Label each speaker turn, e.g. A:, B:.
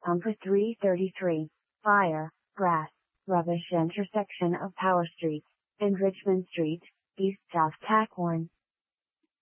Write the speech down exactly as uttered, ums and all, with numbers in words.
A: Pumper three thirty-three, Fire, Grass, Rubbish intersection of Power Street and Richmond Street, East South Tack one.